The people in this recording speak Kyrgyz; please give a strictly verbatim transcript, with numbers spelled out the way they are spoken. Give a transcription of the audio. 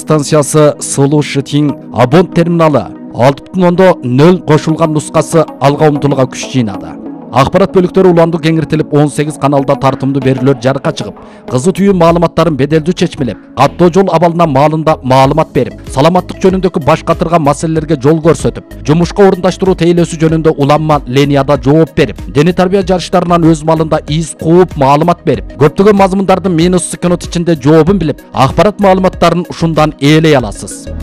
станциясы Сулуу Шитин абонент терминалы алты бүтүн ондон нөл кошулган нускасы алга умтулууга күч жыйнады. Акпарат бөлүктөрү уланды кеңиртилип он сегиз каналда тартымдуу берүүлөр жарыкка чыгып, кызы түйүү маалыматтарын беделдүү чечмелеп, каттоо жол абалына маалында маалымат берип, саламаттык жөнүндөгү баш катырган маселелерге жол көрсөтүп, жумушка орундаштыруу тейлөөсү жөнүндө уланма линияда жооп берип, дене тарбия жарыштарынан өз малында из кууп маалымат берип, көптөгөн мазмундардын минус секунд ичинде жообун билип, акпарат маалыматтарын ушундан ээлей аласыз.